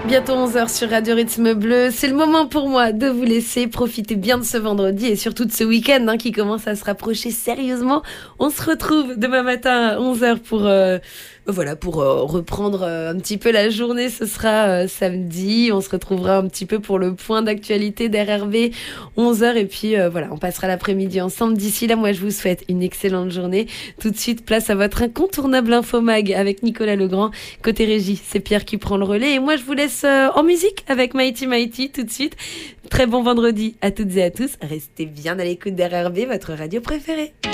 Bientôt 11h sur Radio Rythme Bleu. C'est le moment pour moi de vous laisser profiter bien de ce vendredi et surtout de ce week-end qui commence à se rapprocher sérieusement. On se retrouve demain matin à 11h pour reprendre un petit peu la journée. Ce sera samedi. On se retrouvera un petit peu pour le point d'actualité d'RRB 11h et puis on passera l'après-midi ensemble. D'ici là, moi je vous souhaite une excellente journée. Tout de suite, place à votre incontournable Infomag avec Nicolas Legrand. Côté régie, c'est Pierre qui prend le relais et moi je vous laisse en musique avec Mighty Mighty tout de suite. Très bon vendredi à toutes et à tous. Restez bien à l'écoute d'RRB, votre radio préférée.